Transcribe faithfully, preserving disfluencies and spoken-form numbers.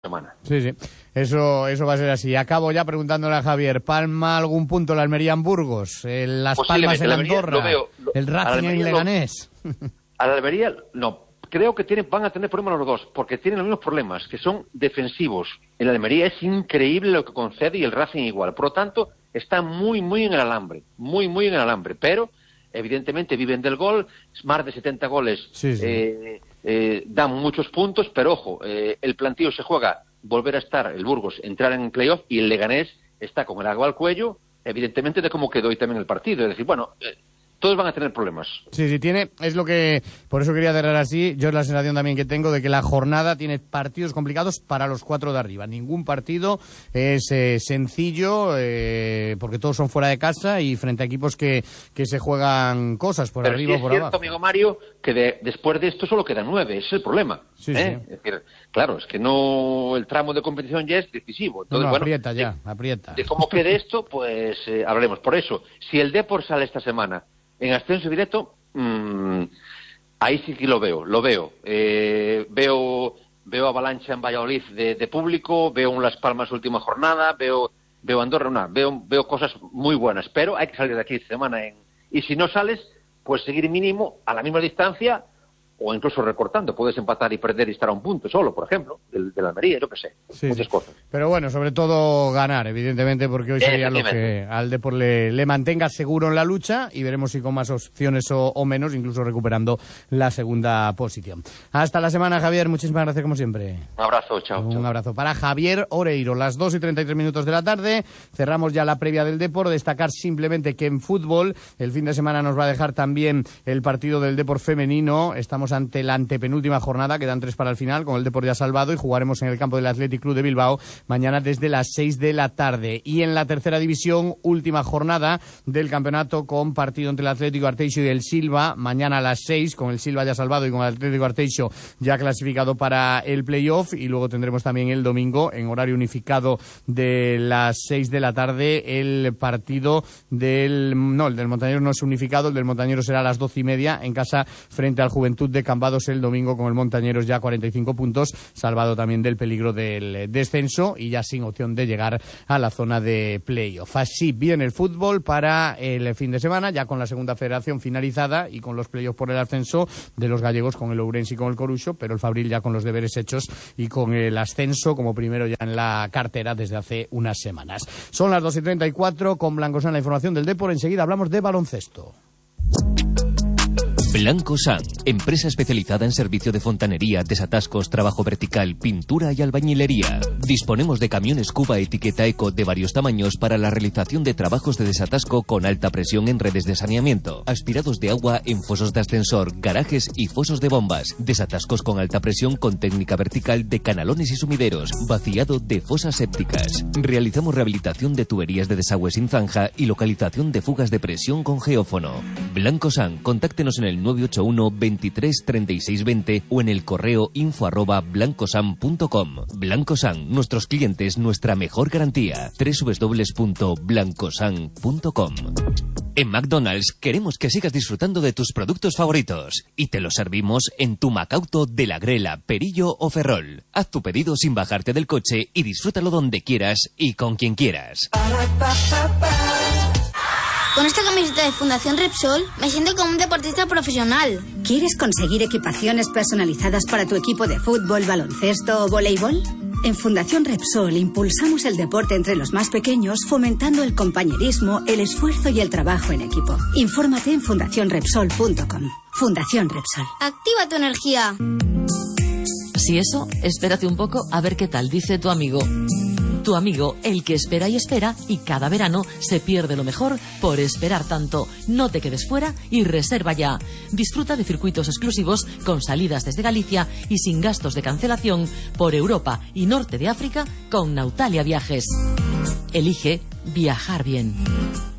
semana. Sí, sí, eso, eso va a ser así. Acabo ya preguntándole a Javier, ¿palma algún punto la Almería en Burgos? El Las Palmas en Andorra, lo veo, lo, el Racing en Leganés. No, a la Almería, no, creo que tienen, van a tener problemas los dos, porque tienen los mismos problemas, que son defensivos. En la Almería es increíble lo que concede y el Racing igual. Por lo tanto, está muy, muy en el alambre, muy, muy en el alambre, pero evidentemente viven del gol, más de setenta goles, sí, sí. Eh, eh, dan muchos puntos, pero ojo, eh, el plantío se juega volver a estar, el Burgos, entrar en playoff, y el Leganés está con el agua al cuello, evidentemente, de cómo quedó hoy también el partido. Es decir, bueno, eh, todos van a tener problemas. Sí, sí, tiene, es lo que, por eso quería cerrar así, yo es la sensación también que tengo de que la jornada tiene partidos complicados para los cuatro de arriba. Ningún partido es eh, sencillo, eh, porque todos son fuera de casa y frente a equipos que, que se juegan cosas por Pero arriba sí o por es cierto, abajo. amigo Mario, que de, después de esto solo quedan nueve, ese es el problema. Sí, ¿eh? sí. Es decir, claro, es que no, el tramo de competición ya es decisivo. Entonces, no, no, bueno, aprieta ya, de, aprieta. De cómo quede esto, pues eh, hablaremos. Por eso, si el Depor sale esta semana en ascenso directo, mmm, ahí sí que lo veo, lo veo. Eh, veo veo avalancha en Valladolid de, de público, veo un Las Palmas última jornada, veo veo Andorra, una, veo, veo cosas muy buenas, pero hay que salir de aquí esta semana. En, y si no sales, pues seguir mínimo a la misma distancia, o incluso recortando. Puedes empatar y perder y estar a un punto solo, por ejemplo, del, de la Almería, yo qué sé, sí, muchas sí. cosas. Pero bueno, sobre todo ganar, evidentemente, porque hoy sería lo que al Depor le, le mantenga seguro en la lucha, y veremos si con más opciones o, o menos, incluso recuperando la segunda posición. Hasta la semana, Javier, muchísimas gracias como siempre. Un abrazo, chao. Un chao. abrazo para Javier Oreiro. Las dos y treinta y tres minutos de la tarde, cerramos ya la previa del Depor. Destacar simplemente que en fútbol el fin de semana nos va a dejar también el partido del Depor femenino. Estamos ante la antepenúltima última jornada, quedan tres para el final, con el Depor ya salvado, y jugaremos en el campo del Athletic Club de Bilbao mañana desde las seis de la tarde. Y en la tercera división, última jornada del campeonato, con partido entre el Atlético Arteixo y el Silva, mañana a las seis, con el Silva ya salvado y con el Atlético Arteixo ya clasificado para el playoff. Y luego tendremos también el domingo, en horario unificado de las seis de la tarde, el partido del... no, el del Montañero no es unificado, el del Montañero será a las doce y media en casa frente al Juventud de Cambados el domingo, con el Montañeros ya cuarenta y cinco puntos, salvado también del peligro del descenso y ya sin opción de llegar a la zona de playoff. Así viene el fútbol para el fin de semana, ya con la segunda federación finalizada y con los playoffs por el ascenso de los gallegos, con el Ourense y con el Coruxo, pero el Fabril ya con los deberes hechos y con el ascenso como primero ya en la cartera desde hace unas semanas. Son las dos y treinta y cuatro, con Blancosán la información del Depor. Enseguida hablamos de baloncesto. Blancosán, empresa especializada en servicio de fontanería, desatascos, trabajo vertical, pintura y albañilería. Disponemos de camiones Cuba etiqueta Eco de varios tamaños para la realización de trabajos de desatasco con alta presión en redes de saneamiento, aspirados de agua en fosos de ascensor, garajes y fosos de bombas, desatascos con alta presión con técnica vertical de canalones y sumideros, vaciado de fosas sépticas. Realizamos rehabilitación de tuberías de desagüe sin zanja y localización de fugas de presión con geófono. Blancosán, contáctenos en el nueve ocho uno, veintitrés, treinta y seis, veinte o en el correo info arroba blancosan punto com. Blancosán, nuestros clientes, nuestra mejor garantía. doble u doble u doble u punto blancosan punto com. En McDonald's queremos que sigas disfrutando de tus productos favoritos y te los servimos en tu Macauto de la Grela, Perillo o Ferrol. Haz tu pedido sin bajarte del coche y disfrútalo donde quieras y con quien quieras. Con esta camiseta de Fundación Repsol me siento como un deportista profesional. ¿Quieres conseguir equipaciones personalizadas para tu equipo de fútbol, baloncesto o voleibol? En Fundación Repsol impulsamos el deporte entre los más pequeños, fomentando el compañerismo, el esfuerzo y el trabajo en equipo. Infórmate en fundación repsol punto com. Fundación Repsol. Activa tu energía. Si eso, espérate un poco a ver qué tal dice tu amigo. Tu amigo, el que espera y espera, y cada verano se pierde lo mejor por esperar tanto. No te quedes fuera y reserva ya. Disfruta de circuitos exclusivos con salidas desde Galicia y sin gastos de cancelación por Europa y Norte de África con Nautalia Viajes. Elige viajar bien.